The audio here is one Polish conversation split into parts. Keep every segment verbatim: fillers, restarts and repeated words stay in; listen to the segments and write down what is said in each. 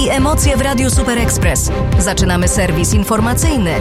i emocje w Radiu Super Express. Zaczynamy serwis informacyjny.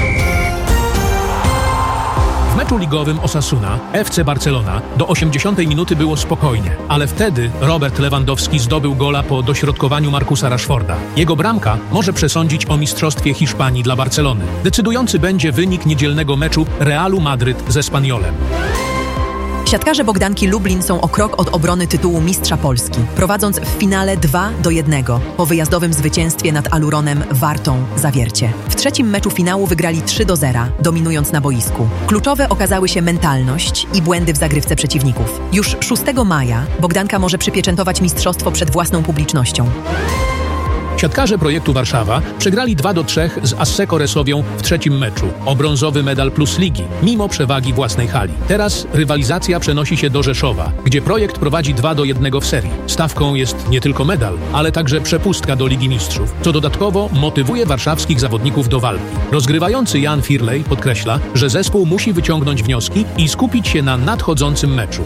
W meczu ligowym Osasuna, F C Barcelona do osiemdziesiątej minuty było spokojnie, ale wtedy Robert Lewandowski zdobył gola po dośrodkowaniu Marcusa Rashforda. Jego bramka może przesądzić o mistrzostwie Hiszpanii dla Barcelony. Decydujący będzie wynik niedzielnego meczu Realu Madryt z Espanyolem. Siatkarze Bogdanki Lublin są o krok od obrony tytułu mistrza Polski, prowadząc w finale dwa do jednego po wyjazdowym zwycięstwie nad Aluronem Wartą Zawiercie. W trzecim meczu finału wygrali trzy do zera, dominując na boisku. Kluczowe okazały się mentalność i błędy w zagrywce przeciwników. Już szóstego maja Bogdanka może przypieczętować mistrzostwo przed własną publicznością. Siatkarze projektu Warszawa przegrali dwa do trzech z Asseko Resowią w trzecim meczu o brązowy medal plus ligi, mimo przewagi własnej hali. Teraz rywalizacja przenosi się do Rzeszowa, gdzie projekt prowadzi dwa do jednego w serii. Stawką jest nie tylko medal, ale także przepustka do Ligi Mistrzów, co dodatkowo motywuje warszawskich zawodników do walki. Rozgrywający Jan Firlej podkreśla, że zespół musi wyciągnąć wnioski i skupić się na nadchodzącym meczu.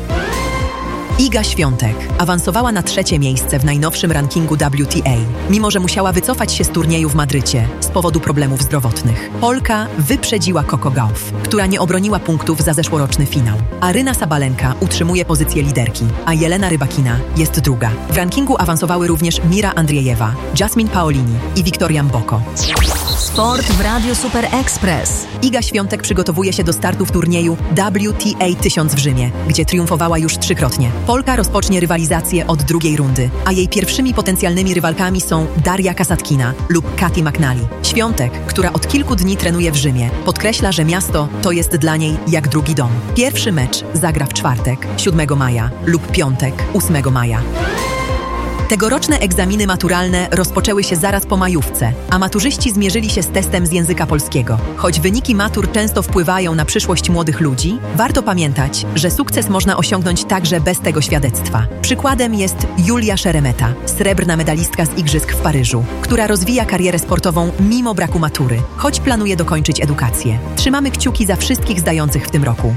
Iga Świątek awansowała na trzecie miejsce w najnowszym rankingu W T A, mimo że musiała wycofać się z turnieju w Madrycie z powodu problemów zdrowotnych. Polka wyprzedziła Coco Gauff, która nie obroniła punktów za zeszłoroczny finał. Aryna Sabalenka utrzymuje pozycję liderki, a Jelena Rybakina jest druga. W rankingu awansowały również Mira Andriejewa, Jasmine Paolini i Wiktoria Mboko. Sport w Radiu Super Express. Iga Świątek przygotowuje się do startu w turnieju W T A tysiąc w Rzymie, gdzie triumfowała już trzykrotnie. Polka rozpocznie rywalizację od drugiej rundy, a jej pierwszymi potencjalnymi rywalkami są Daria Kasatkina lub Katy McNally. Świątek, która od kilku dni trenuje w Rzymie, podkreśla, że miasto to jest dla niej jak drugi dom. Pierwszy mecz zagra w czwartek, siódmego maja lub piątek, ósmego maja. Tegoroczne egzaminy maturalne rozpoczęły się zaraz po majówce, a maturzyści zmierzyli się z testem z języka polskiego. Choć wyniki matur często wpływają na przyszłość młodych ludzi, warto pamiętać, że sukces można osiągnąć także bez tego świadectwa. Przykładem jest Julia Szeremeta, srebrna medalistka z Igrzysk w Paryżu, która rozwija karierę sportową mimo braku matury, choć planuje dokończyć edukację. Trzymamy kciuki za wszystkich zdających w tym roku.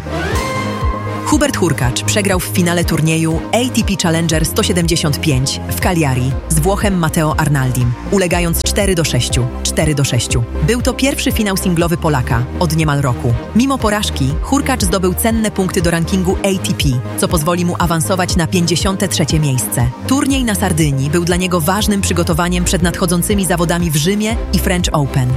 Hubert Hurkacz przegrał w finale turnieju A T P Challenger sto siedemdziesiąt pięć w Cagliari z Włochem Matteo Arnaldim, ulegając cztery do sześciu, cztery do sześciu. Był to pierwszy finał singlowy Polaka od niemal roku. Mimo porażki, Hurkacz zdobył cenne punkty do rankingu A T P, co pozwoli mu awansować na pięćdziesiąte trzecie miejsce. Turniej na Sardynii był dla niego ważnym przygotowaniem przed nadchodzącymi zawodami w Rzymie i French Open.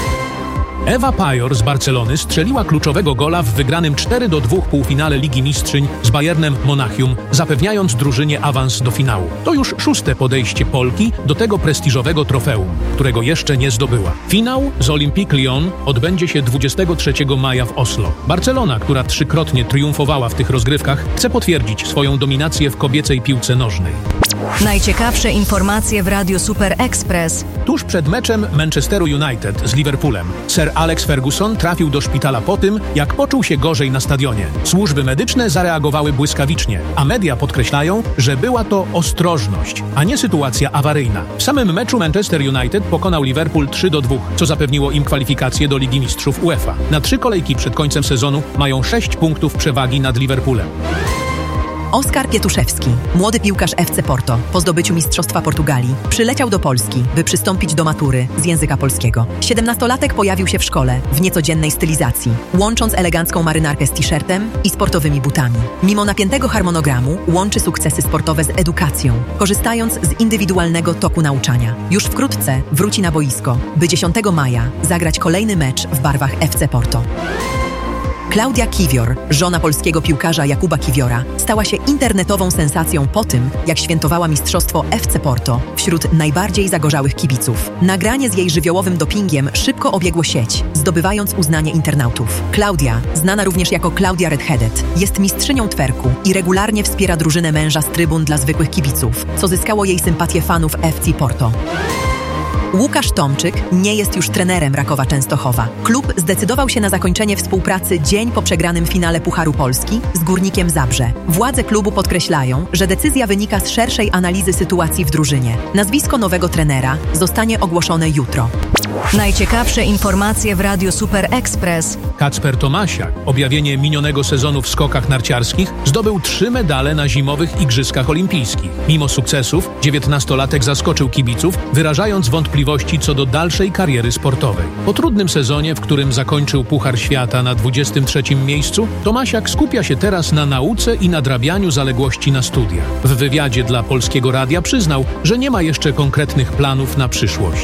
Ewa Pajor z Barcelony strzeliła kluczowego gola w wygranym cztery do dwóch półfinale Ligi Mistrzyń z Bayernem Monachium, zapewniając drużynie awans do finału. To już szóste podejście Polki do tego prestiżowego trofeum, którego jeszcze nie zdobyła. Finał z Olympique Lyon odbędzie się dwudziestego trzeciego maja w Oslo. Barcelona, która trzykrotnie triumfowała w tych rozgrywkach, chce potwierdzić swoją dominację w kobiecej piłce nożnej. Najciekawsze informacje w Radiu Super Express. Tuż przed meczem Manchesteru United z Liverpoolem Sir Alex Ferguson trafił do szpitala po tym, jak poczuł się gorzej na stadionie. Służby medyczne zareagowały błyskawicznie, a media podkreślają, że była to ostrożność, a nie sytuacja awaryjna. W samym meczu Manchester United pokonał Liverpool trzy do dwóch, co zapewniło im kwalifikację do Ligi Mistrzów UEFA. Na trzy kolejki przed końcem sezonu mają sześć punktów przewagi nad Liverpoolem. Oskar Pietuszewski, młody piłkarz F C Porto, po zdobyciu Mistrzostwa Portugalii, przyleciał do Polski, by przystąpić do matury z języka polskiego. Siedemnastolatek pojawił się w szkole w niecodziennej stylizacji, łącząc elegancką marynarkę z t-shirtem i sportowymi butami. Mimo napiętego harmonogramu łączy sukcesy sportowe z edukacją, korzystając z indywidualnego toku nauczania. Już wkrótce wróci na boisko, by dziesiątego maja zagrać kolejny mecz w barwach F C Porto. Klaudia Kiwior, żona polskiego piłkarza Jakuba Kiwiora, stała się internetową sensacją po tym, jak świętowała mistrzostwo F C Porto wśród najbardziej zagorzałych kibiców. Nagranie z jej żywiołowym dopingiem szybko obiegło sieć, zdobywając uznanie internautów. Klaudia, znana również jako Klaudia Redheaded, jest mistrzynią twerku i regularnie wspiera drużynę męża z trybun dla zwykłych kibiców, co zyskało jej sympatię fanów F C Porto. Łukasz Tomczyk nie jest już trenerem Rakowa Częstochowa. Klub zdecydował się na zakończenie współpracy dzień po przegranym finale Pucharu Polski z Górnikiem Zabrze. Władze klubu podkreślają, że decyzja wynika z szerszej analizy sytuacji w drużynie. Nazwisko nowego trenera zostanie ogłoszone jutro. Najciekawsze informacje w Radiu Super Express. Kacper Tomasiak, objawienie minionego sezonu w skokach narciarskich, zdobył trzy medale na zimowych Igrzyskach Olimpijskich. Mimo sukcesów, dziewiętnastolatek zaskoczył kibiców, wyrażając wątpliwości co do dalszej kariery sportowej. Po trudnym sezonie, w którym zakończył Puchar Świata na dwudziestym trzecim miejscu, Tomasiak skupia się teraz na nauce i nadrabianiu zaległości na studiach. W wywiadzie dla Polskiego Radia przyznał, że nie ma jeszcze konkretnych planów na przyszłość.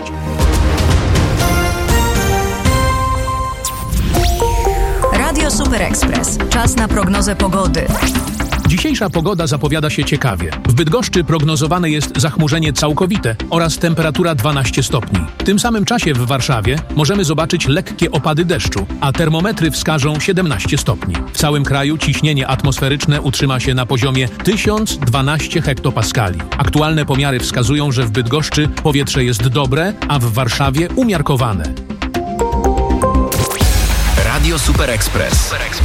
Radio Super Express. Czas na prognozę pogody. Dzisiejsza pogoda zapowiada się ciekawie. W Bydgoszczy prognozowane jest zachmurzenie całkowite oraz temperatura dwanaście stopni. W tym samym czasie w Warszawie możemy zobaczyć lekkie opady deszczu, a termometry wskażą siedemnaście stopni. W całym kraju ciśnienie atmosferyczne utrzyma się na poziomie tysiąc dwanaście hektopaskali. Aktualne pomiary wskazują, że w Bydgoszczy powietrze jest dobre, a w Warszawie umiarkowane. Radio Super Express.